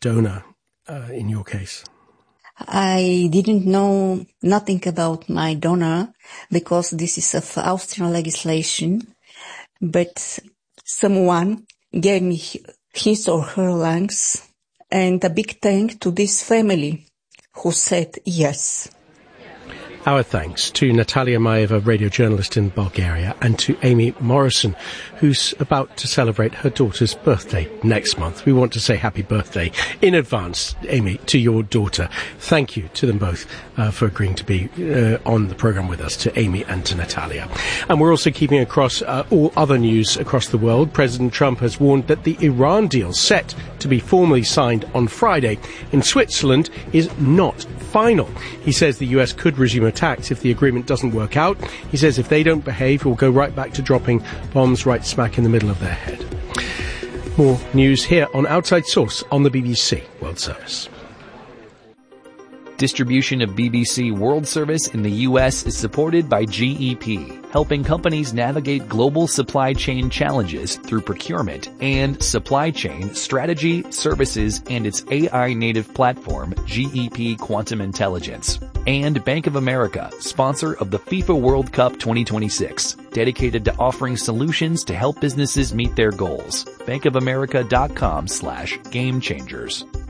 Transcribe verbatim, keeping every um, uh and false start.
donor uh, in your case? I didn't know nothing about my donor because this is of Austrian legislation, but someone gave me his or her lungs, and a big thank to this family who said yes. Our thanks to Natalia Maeva, radio journalist in Bulgaria, and to Amy Morrison, who's about to celebrate her daughter's birthday next month. We want to say happy birthday in advance, Amy, to your daughter. Thank you to them both uh, for agreeing to be uh, on the programme with us, to Amy and to Natalia. And we're also keeping across uh, all other news across the world. President Trump has warned that the Iran deal set to be formally signed on Friday in Switzerland is not final. He says the U S could resume attacks if the agreement doesn't work out. He says if they don't behave, he'll go right back to dropping bombs right smack in the middle of their head. More news here on Outside Source on the B B C World Service. Distribution of B B C World Service in the U S is supported by G E P, helping companies navigate global supply chain challenges through procurement and supply chain strategy, services, and its A I-native platform, G E P Quantum Intelligence. And Bank of America, sponsor of the FIFA World Cup twenty twenty-six, dedicated to offering solutions to help businesses meet their goals. bankofamerica.com slash game changers.